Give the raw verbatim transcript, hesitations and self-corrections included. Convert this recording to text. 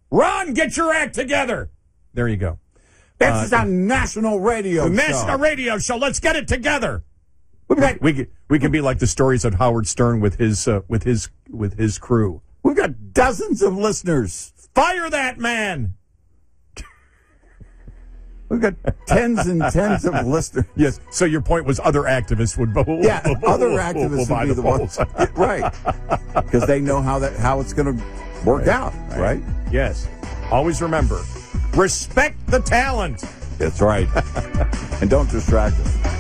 Ron, get your act together. There you go. This Uh, is a national radio the show. national radio show. Let's get it together. We've got, We can, we can be like the stories of Howard Stern with his uh, with his with his crew. we've got dozens of listeners. Fire that man. We've got tens and tens of listeners. Yes. So your point was other activists would. Yeah, other activists would be the polls. ones, right? Because they know how that how it's going to work Right. out, right? Yes. Always remember, respect the talent. That's right. And don't distract us.